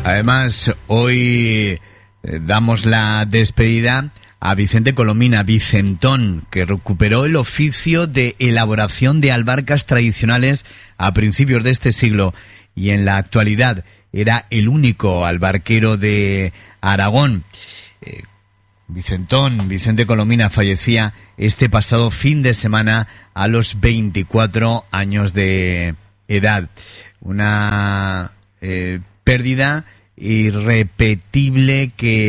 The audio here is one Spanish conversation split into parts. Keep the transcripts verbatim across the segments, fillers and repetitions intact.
Además, hoy eh, damos la despedida a Vicente Colomina, Vicentón, que recuperó el oficio de elaboración de albarcas tradicionales a principios de este siglo y en la actualidad era el único albarquero de Aragón. Eh, Vicentón, Vicente Colomina, fallecía este pasado fin de semana a los veinticuatro años de edad. Una eh, pérdida irrepetible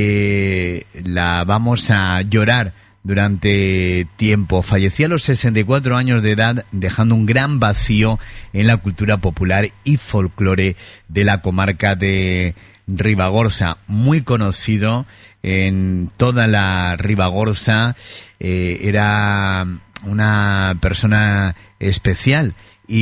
que la vamos a llorar durante tiempo. Fallecía a los sesenta y cuatro años de edad, dejando un gran vacío en la cultura popular y folclore de la comarca de Ribagorza, muy conocido en toda la Ribagorza. Eh, era una persona especial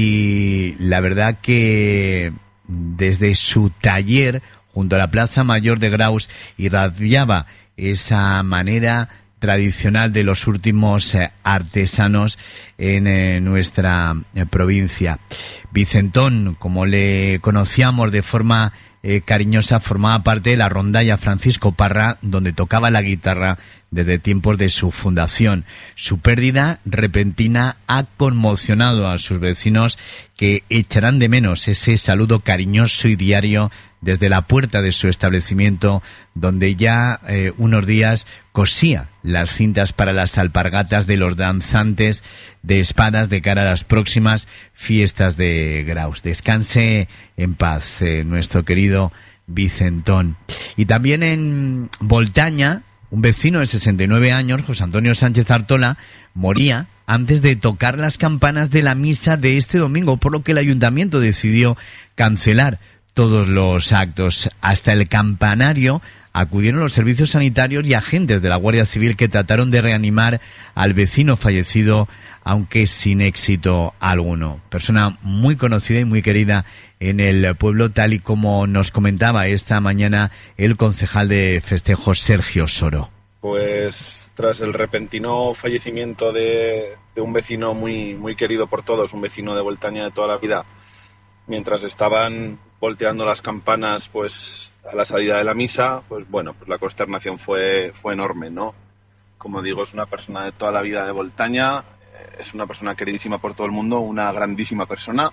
y la verdad que desde su taller junto a la Plaza Mayor de Graus irradiaba esa manera tradicional de los últimos eh, artesanos en eh, nuestra eh, provincia. Vicentón, como le conocíamos de forma eh, cariñosa, formaba parte de la rondalla Francisco Parra, donde tocaba la guitarra desde tiempos de su fundación. Su pérdida repentina ha conmocionado a sus vecinos, que echarán de menos ese saludo cariñoso y diario desde la puerta de su establecimiento, donde ya eh, unos días cosía las cintas para las alpargatas de los danzantes de espadas de cara a las próximas fiestas de Graus. Descanse en paz, eh, nuestro querido Vicentón. Y también en Voltaña, un vecino de sesenta y nueve años, José Antonio Sánchez Artola, moría antes de tocar las campanas de la misa de este domingo, por lo que el ayuntamiento decidió cancelar todos los actos. Hasta el campanario acudieron los servicios sanitarios y agentes de la Guardia Civil, que trataron de reanimar al vecino fallecido, aunque sin éxito alguno. Persona muy conocida y muy querida en el pueblo, tal y como nos comentaba esta mañana el concejal de festejos, Sergio Soro. Pues tras el repentino fallecimiento de, de un vecino muy, muy querido por todos, un vecino de Voltaña de toda la vida, mientras estaban volteando las campanas pues a la salida de la misa, pues bueno, pues la consternación fue, fue enorme, ¿no? Como digo, es una persona de toda la vida de Voltaña, es una persona queridísima por todo el mundo, una grandísima persona,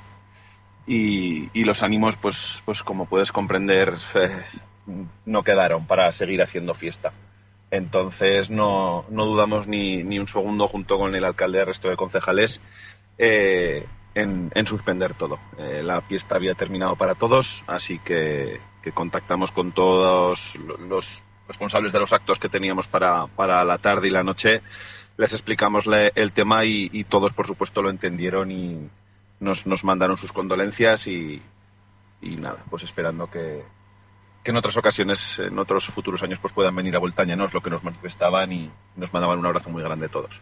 y, y los ánimos, pues, pues como puedes comprender, eh, no quedaron para seguir haciendo fiesta. Entonces no, no dudamos ni, ni un segundo, junto con el alcalde y el resto de concejales, eh, En, en suspender todo. Eh, la fiesta había terminado para todos, así que, que contactamos con todos los responsables de los actos que teníamos para, para la tarde y la noche, les explicamos le, el tema y, y todos, por supuesto, lo entendieron y nos, nos mandaron sus condolencias y, y nada, pues esperando que, que en otras ocasiones, en otros futuros años, pues puedan venir a Voltaña, ¿no? Es lo que nos manifestaban y nos mandaban un abrazo muy grande a todos.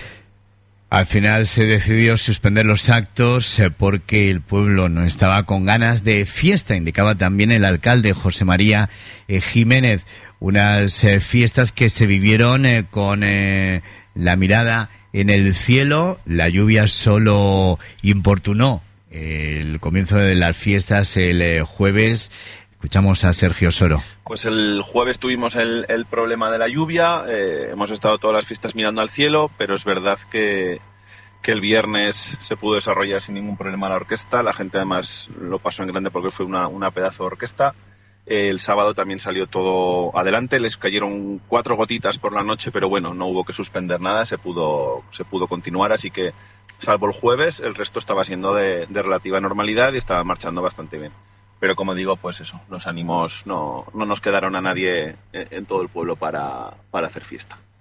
Al final se decidió suspender los actos porque el pueblo no estaba con ganas de fiesta, indicaba también el alcalde José María eh, Jiménez. Unas eh, fiestas que se vivieron eh, con eh, la mirada en el cielo. La lluvia solo importunó eh, el comienzo de las fiestas el eh, jueves. Escuchamos a Sergio Soro. Pues el jueves tuvimos el, el problema de la lluvia, eh, hemos estado todas las fiestas mirando al cielo, pero es verdad que, que el viernes se pudo desarrollar sin ningún problema la orquesta, la gente además lo pasó en grande porque fue una, una pedazo de orquesta. Eh, el sábado también salió todo adelante, les cayeron cuatro gotitas por la noche, pero bueno, no hubo que suspender nada, se pudo, se pudo continuar, así que salvo el jueves, el resto estaba siendo de, de relativa normalidad y estaba marchando bastante bien. Pero como digo, pues eso, los ánimos no, no nos quedaron a nadie en todo el pueblo para, para hacer fiesta.